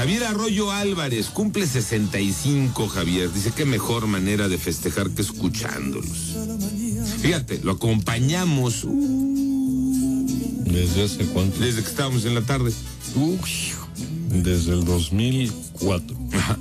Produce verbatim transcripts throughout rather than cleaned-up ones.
Javier Arroyo Álvarez cumple sesenta y cinco, Javier. Dice, qué mejor manera de festejar que escuchándolos. Fíjate, lo acompañamos. Uh, ¿Desde hace cuánto? Desde que estábamos en la tarde. Uy, desde el dos mil cuatro.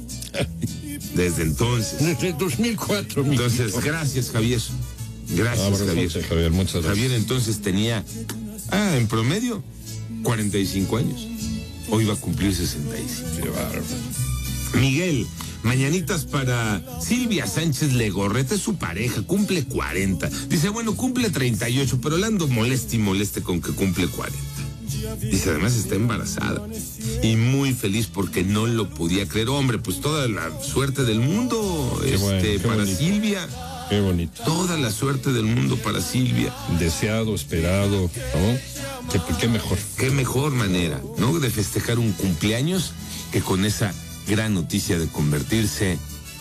Desde entonces. Desde el dos mil cuatro. Entonces, gracias, Javier. Gracias, Abrazo, Javier. Javier, muchas gracias. Javier entonces tenía, ah, en promedio, cuarenta y cinco años. Hoy va a cumplir sesenta y cinco. Qué bárbaro. Miguel, mañanitas para Silvia Sánchez Legorreta, es su pareja, cumple cuarenta. Dice, bueno, cumple treinta y ocho, pero le ando moleste y moleste con que cumple cuarenta. Dice, además está embarazada y muy feliz porque no lo podía creer. Hombre, pues toda la suerte del mundo Qué este, bueno, qué para bonito. Silvia. Qué bonito. Toda la suerte del mundo para Silvia. Deseado, esperado, ¿no? Qué, qué mejor. Qué mejor manera, ¿no? De festejar un cumpleaños que con esa gran noticia de convertirse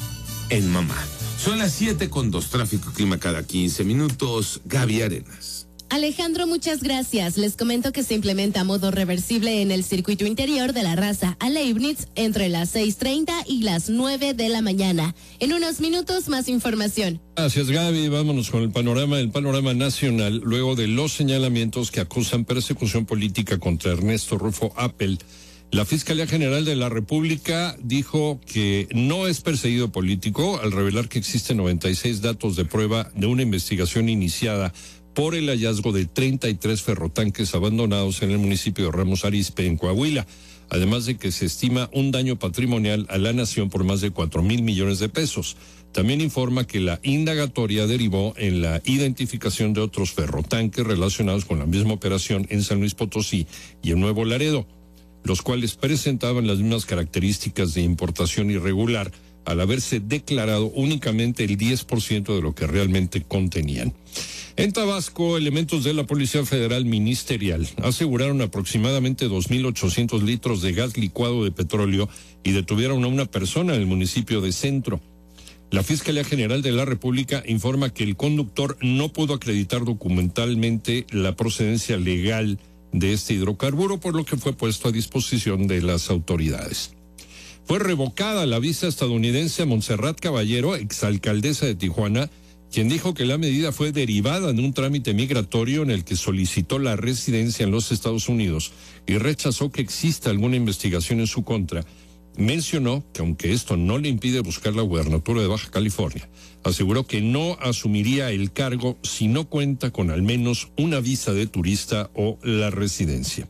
en mamá. Son las siete con dos, tráfico y clima cada quince minutos. Gaby Arenas. Alejandro, muchas gracias. Les comento que se implementa modo reversible en el circuito interior de la Raza a Leibniz entre las seis treinta y las nueve de la mañana. En unos minutos más información. Gracias, Gaby. Vámonos con el panorama, el panorama nacional, luego de los señalamientos que acusan persecución política contra Ernesto Rufo Appel. La Fiscalía General de la República dijo que no es perseguido político al revelar que existen noventa y seis datos de prueba de una investigación iniciada por el hallazgo de treinta y tres ferrotanques abandonados en el municipio de Ramos Arizpe, en Coahuila, además de que se estima un daño patrimonial a la nación por más de cuatro mil millones de pesos. También informa que la indagatoria derivó en la identificación de otros ferrotanques relacionados con la misma operación en San Luis Potosí y en Nuevo Laredo, los cuales presentaban las mismas características de importación irregular, al haberse declarado únicamente el diez por ciento de lo que realmente contenían. En Tabasco, elementos de la Policía Federal Ministerial aseguraron aproximadamente dos mil ochocientos litros de gas licuado de petróleo y detuvieron a una persona en el municipio de Centro. La Fiscalía General de la República informa que el conductor no pudo acreditar documentalmente la procedencia legal de este hidrocarburo, por lo que fue puesto a disposición de las autoridades. Fue revocada la visa estadounidense a Montserrat Caballero, exalcaldesa de Tijuana, quien dijo que la medida fue derivada de un trámite migratorio en el que solicitó la residencia en los Estados Unidos y rechazó que exista alguna investigación en su contra. Mencionó que aunque esto no le impide buscar la gubernatura de Baja California, aseguró que no asumiría el cargo si no cuenta con al menos una visa de turista o la residencia.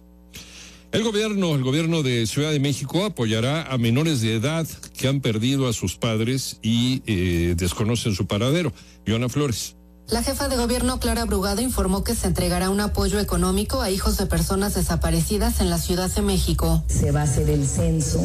El gobierno, el gobierno de Ciudad de México apoyará a menores de edad que han perdido a sus padres y eh, desconocen su paradero. Joana Flores. La jefa de gobierno, Clara Brugada, informó que se entregará un apoyo económico a hijos de personas desaparecidas en la Ciudad de México. Se va a hacer el censo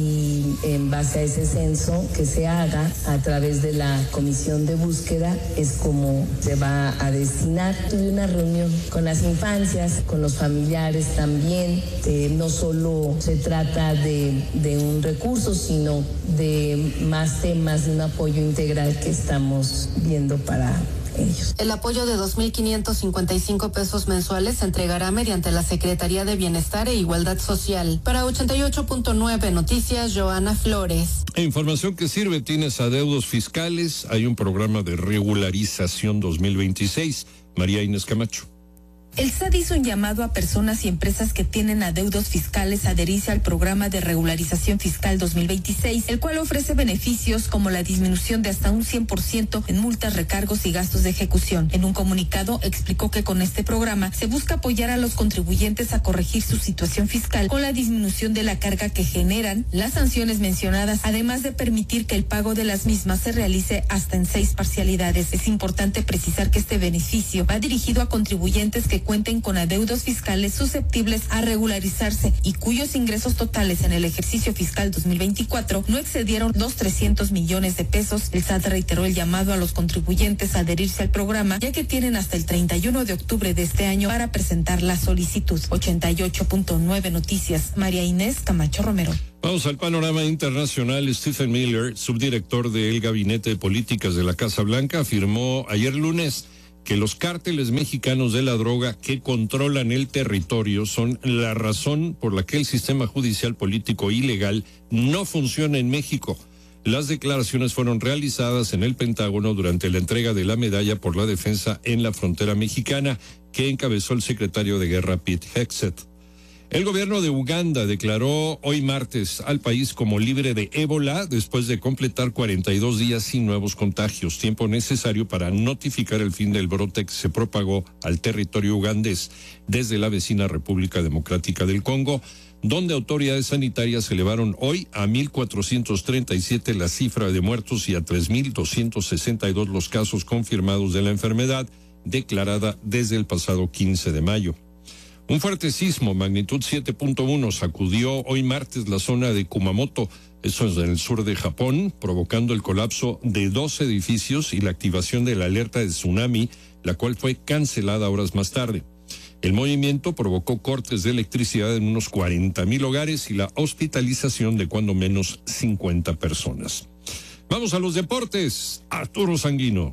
y en base a ese censo que se haga a través de la comisión de búsqueda es como se va a destinar. Tuve una reunión con las infancias, con los familiares también. Eh, no solo se trata de, de un recurso, sino de más temas, de un apoyo integral que estamos viendo para ellos. El apoyo de dos mil quinientos cincuenta y cinco pesos mensuales se entregará mediante la Secretaría de Bienestar e Igualdad Social. Para ochenta y ocho punto nueve Noticias, Joana Flores. Información que sirve, tienes adeudos fiscales, hay un programa de regularización dos mil veintiséis. María Inés Camacho. El S A D hizo un llamado a personas y empresas que tienen adeudos fiscales a adherirse al programa de regularización fiscal dos mil veintiséis, el cual ofrece beneficios como la disminución de hasta un cien por ciento en multas, recargos y gastos de ejecución. En un comunicado explicó que con este programa se busca apoyar a los contribuyentes a corregir su situación fiscal con la disminución de la carga que generan las sanciones mencionadas, además de permitir que el pago de las mismas se realice hasta en seis parcialidades. Es importante precisar que este beneficio va dirigido a contribuyentes que cuenten con adeudos fiscales susceptibles a regularizarse y cuyos ingresos totales en el ejercicio fiscal dos mil veinticuatro no excedieron los trescientos millones de pesos. El S A T reiteró el llamado a los contribuyentes a adherirse al programa, ya que tienen hasta el treinta y uno de octubre de este año para presentar la solicitud. ochenta y ocho punto nueve Noticias, María Inés Camacho Romero. Vamos al panorama internacional. Stephen Miller, subdirector del Gabinete de Políticas de la Casa Blanca, afirmó ayer lunes que los cárteles mexicanos de la droga que controlan el territorio son la razón por la que el sistema judicial político ilegal no funciona en México. Las declaraciones fueron realizadas en el Pentágono durante la entrega de la medalla por la defensa en la frontera mexicana que encabezó el secretario de Guerra Pete Hegseth. El gobierno de Uganda declaró hoy martes al país como libre de ébola después de completar cuarenta y dos días sin nuevos contagios, tiempo necesario para notificar el fin del brote que se propagó al territorio ugandés desde la vecina República Democrática del Congo, donde autoridades sanitarias elevaron hoy a mil cuatrocientos treinta y siete la cifra de muertos y a tres mil doscientos sesenta y dos los casos confirmados de la enfermedad, declarada desde el pasado quince de mayo. Un fuerte sismo, magnitud siete punto uno, sacudió hoy martes la zona de Kumamoto, eso es en el sur de Japón, provocando el colapso de dos edificios y la activación de la alerta de tsunami, la cual fue cancelada horas más tarde. El movimiento provocó cortes de electricidad en unos cuarenta mil hogares y la hospitalización de cuando menos cincuenta personas. Vamos a los deportes. Arturo Sanguino.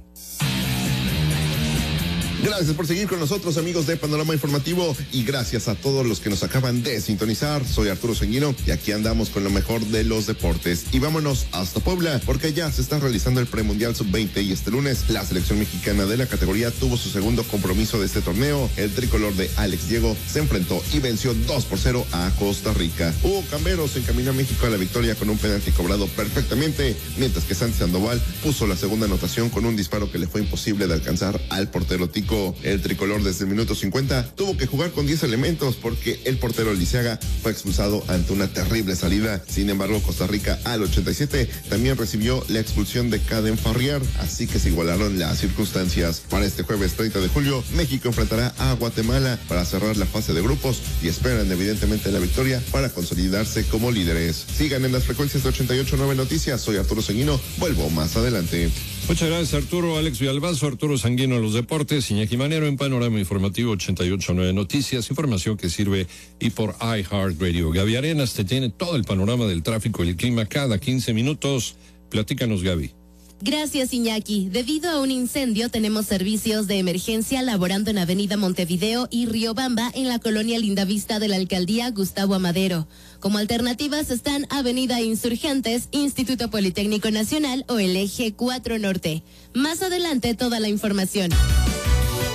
Gracias por seguir con nosotros, amigos de Panorama Informativo, y gracias a todos los que nos acaban de sintonizar. Soy Arturo Sanguino y aquí andamos con lo mejor de los deportes. Y vámonos hasta Puebla, porque ya se está realizando el premundial sub veinte y este lunes la selección mexicana de la categoría tuvo su segundo compromiso de este torneo. El tricolor de Alex Diego se enfrentó y venció dos por cero a Costa Rica. Hugo Cambero se encaminó a México a la victoria con un penalti cobrado perfectamente, mientras que Santi Sandoval puso la segunda anotación con un disparo que le fue imposible de alcanzar al portero tico. El tricolor desde el minuto cincuenta tuvo que jugar con diez elementos porque el portero Liceaga fue expulsado ante una terrible salida. Sin embargo, Costa Rica al ochenta y siete también recibió la expulsión de Caden Farriar, así que se igualaron las circunstancias. Para este jueves treinta de julio, México enfrentará a Guatemala para cerrar la fase de grupos y esperan evidentemente la victoria para consolidarse como líderes. Sigan en las frecuencias de ochenta y ocho punto nueve Noticias. Soy Arturo Sanguino. Vuelvo más adelante. Muchas gracias, Arturo. Alex Villalbazo, Arturo Sanguino en los deportes, Iñaki Manero en Panorama Informativo ochenta y ocho punto nueve Noticias, información que sirve y por iHeartRadio. Gaby Arenas te tiene todo el panorama del tráfico y el clima cada quince minutos. Platícanos, Gaby. Gracias, Iñaki. Debido a un incendio, tenemos servicios de emergencia laborando en Avenida Montevideo y Riobamba en la colonia Lindavista de la Alcaldía Gustavo Amadero. Como alternativas están Avenida Insurgentes, Instituto Politécnico Nacional o el Eje cuatro Norte. Más adelante, toda la información.